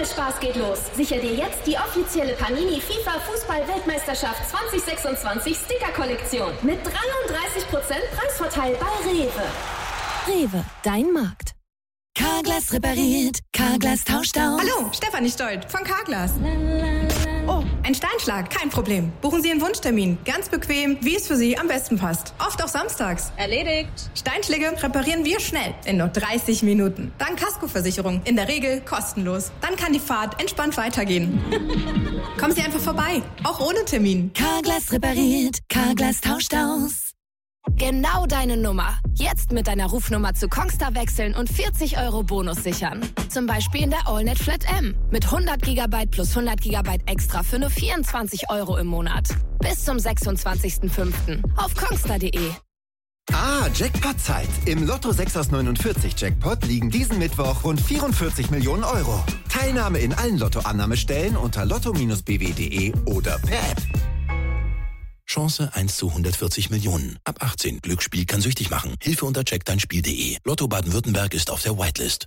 Spaß geht los. Sicher dir jetzt die offizielle Panini FIFA Fußball-Weltmeisterschaft 2026 Sticker-Kollektion mit 33% Preisvorteil bei Rewe. Rewe, dein Markt. Carglass repariert, Carglass tauscht aus. Hallo, Stefanie Stolt von Carglass. Oh, ein Steinschlag, kein Problem. Buchen Sie Ihren Wunschtermin, ganz bequem, wie es für Sie am besten passt. Oft auch samstags. Erledigt. Steinschläge reparieren wir schnell, in nur 30 Minuten. Dank Kaskoversicherung, in der Regel kostenlos. Dann kann die Fahrt entspannt weitergehen. Kommen Sie einfach vorbei, auch ohne Termin. Carglass repariert, Carglass tauscht aus. Genau deine Nummer. Jetzt mit deiner Rufnummer zu Kongstar wechseln und 40 € Bonus sichern. Zum Beispiel in der AllNet Flat M. Mit 100 GB plus 100 GB extra für nur 24 € im Monat. Bis zum 26.05. auf kongstar.de. Jackpot-Zeit. Im Lotto 6 aus 49 Jackpot liegen diesen Mittwoch rund 44 Millionen €. Teilnahme in allen Lottoannahmestellen unter lotto-bw.de oder per App. Chance 1 zu 140 Millionen. Ab 18. Glücksspiel kann süchtig machen. Hilfe unter checkdeinspiel.de. Lotto Baden-Württemberg ist auf der Whitelist.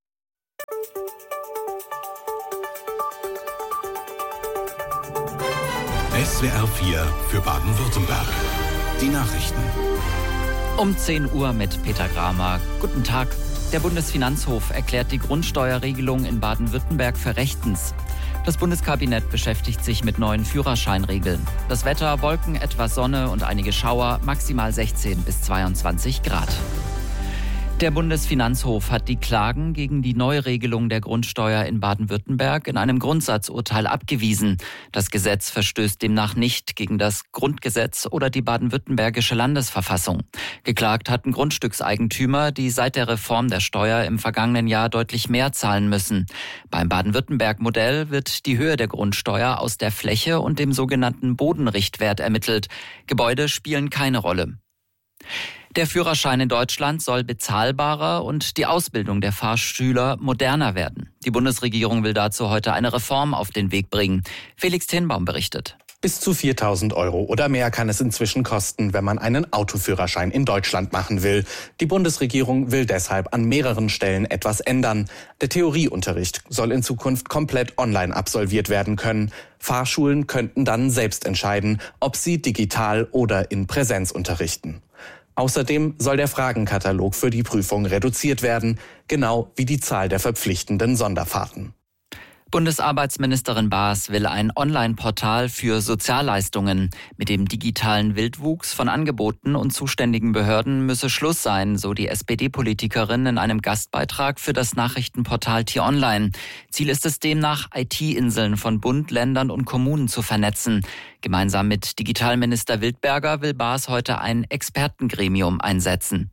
SWR 4 für Baden-Württemberg. Die Nachrichten. Um 10 Uhr mit Peter Gramer. Guten Tag. Der Bundesfinanzhof erklärt die Grundsteuerregelung in Baden-Württemberg für rechtens. Das Bundeskabinett beschäftigt sich mit neuen Führerscheinregeln. Das Wetter: Wolken, etwas Sonne und einige Schauer, maximal 16 bis 22 Grad. Der Bundesfinanzhof hat die Klagen gegen die Neuregelung der Grundsteuer in Baden-Württemberg in einem Grundsatzurteil abgewiesen. Das Gesetz verstößt demnach nicht gegen das Grundgesetz oder die baden-württembergische Landesverfassung. Geklagt hatten Grundstückseigentümer, die seit der Reform der Steuer im vergangenen Jahr deutlich mehr zahlen müssen. Beim Baden-Württemberg-Modell wird die Höhe der Grundsteuer aus der Fläche und dem sogenannten Bodenrichtwert ermittelt. Gebäude spielen keine Rolle. Der Führerschein in Deutschland soll bezahlbarer und die Ausbildung der Fahrschüler moderner werden. Die Bundesregierung will dazu heute eine Reform auf den Weg bringen. Felix Tinbaum berichtet. Bis zu 4.000 € oder mehr kann es inzwischen kosten, wenn man einen Autoführerschein in Deutschland machen will. Die Bundesregierung will deshalb an mehreren Stellen etwas ändern. Der Theorieunterricht soll in Zukunft komplett online absolviert werden können. Fahrschulen könnten dann selbst entscheiden, ob sie digital oder in Präsenz unterrichten. Außerdem soll der Fragenkatalog für die Prüfung reduziert werden, genau wie die Zahl der verpflichtenden Sonderfahrten. Bundesarbeitsministerin Baas will ein Online-Portal für Sozialleistungen. Mit dem digitalen Wildwuchs von Angeboten und zuständigen Behörden müsse Schluss sein, so die SPD-Politikerin in einem Gastbeitrag für das Nachrichtenportal T-Online. Ziel ist es demnach, IT-Inseln von Bund, Ländern und Kommunen zu vernetzen. Gemeinsam mit Digitalminister Wildberger will Baas heute ein Expertengremium einsetzen.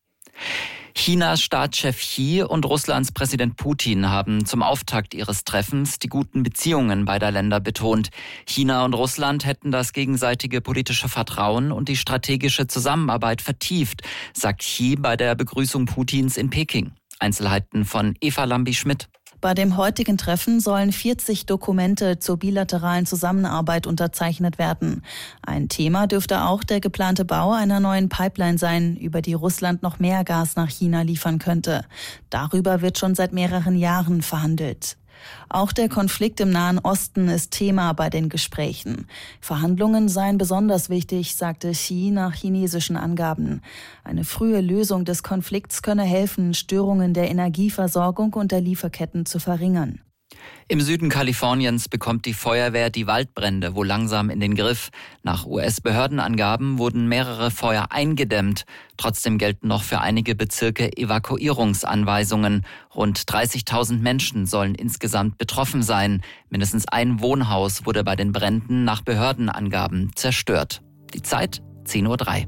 Chinas Staatschef Xi und Russlands Präsident Putin haben zum Auftakt ihres Treffens die guten Beziehungen beider Länder betont. China und Russland hätten das gegenseitige politische Vertrauen und die strategische Zusammenarbeit vertieft, sagt Xi bei der Begrüßung Putins in Peking. Einzelheiten von Eva Lambi-Schmidt. Bei dem heutigen Treffen sollen 40 Dokumente zur bilateralen Zusammenarbeit unterzeichnet werden. Ein Thema dürfte auch der geplante Bau einer neuen Pipeline sein, über die Russland noch mehr Gas nach China liefern könnte. Darüber wird schon seit mehreren Jahren verhandelt. Auch der Konflikt im Nahen Osten ist Thema bei den Gesprächen. Verhandlungen seien besonders wichtig, sagte Xi nach chinesischen Angaben. Eine frühe Lösung des Konflikts könne helfen, Störungen der Energieversorgung und der Lieferketten zu verringern. Im Süden Kaliforniens bekommt die Feuerwehr die Waldbrände wohl langsam in den Griff. Nach US-Behördenangaben wurden mehrere Feuer eingedämmt. Trotzdem gelten noch für einige Bezirke Evakuierungsanweisungen. Rund 30.000 Menschen sollen insgesamt betroffen sein. Mindestens ein Wohnhaus wurde bei den Bränden nach Behördenangaben zerstört. Die Zeit 10:03 Uhr.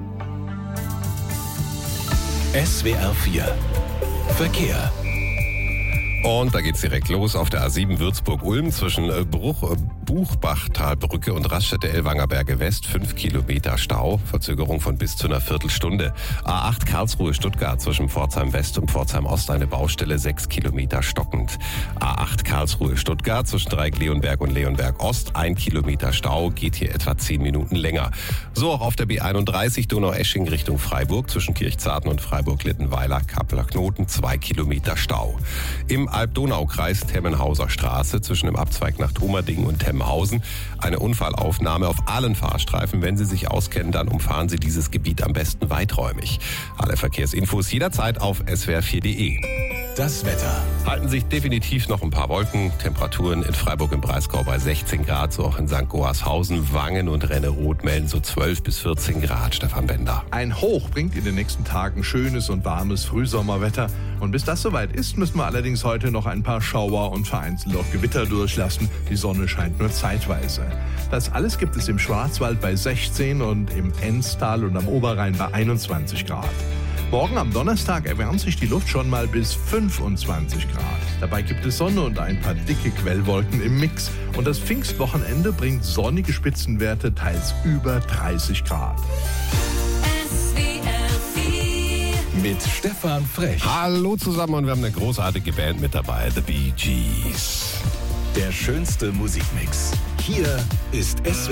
SWR 4 Verkehr. Und da geht's direkt los auf der A7 Würzburg-Ulm zwischen Bruch Buchbachtalbrücke und Raststätte Ellwanger Berge West 5 Kilometer Stau, Verzögerung von bis zu einer Viertelstunde. A8 Karlsruhe-Stuttgart zwischen Pforzheim West und Pforzheim Ost eine Baustelle 6 Kilometer stockend. A8 Karlsruhe-Stuttgart zwischen Dreieck Leonberg und Leonberg Ost 1 Kilometer Stau, geht hier etwa 10 Minuten länger. So auch auf der B31 Donaueschingen Richtung Freiburg zwischen Kirchzarten und Freiburg-Littenweiler Kappeler Knoten 2 Kilometer Stau. Im Alb-Donau-Kreis Temmenhauser Straße zwischen dem Abzweig nach Thomerdingen und Temmenhausen eine Unfallaufnahme auf allen Fahrstreifen. Wenn Sie sich auskennen, dann umfahren Sie dieses Gebiet am besten weiträumig. Alle Verkehrsinfos jederzeit auf swr4.de. Das Wetter. Halten sich definitiv noch ein paar Wolken. Temperaturen in Freiburg im Breisgau bei 16 Grad, so auch in St. Goarshausen, Wangen und Rennerod melden so 12 bis 14 Grad. Stefan Bender. Ein Hoch bringt in den nächsten Tagen schönes und warmes Frühsommerwetter. Und bis das soweit ist, müssen wir allerdings heute noch ein paar Schauer und vereinzelt auch Gewitter durchlassen. Die Sonne scheint nur zeitweise. Das alles gibt es im Schwarzwald bei 16 und im Enztal und am Oberrhein bei 21 Grad. Morgen am Donnerstag erwärmt sich die Luft schon mal bis 25 Grad. Dabei gibt es Sonne und ein paar dicke Quellwolken im Mix. Und das Pfingstwochenende bringt sonnige Spitzenwerte, teils über 30 Grad. Mit Stefan Frech. Hallo zusammen und wir haben eine großartige Band mit dabei, The Bee Gees. Der schönste Musikmix. Hier ist SWR.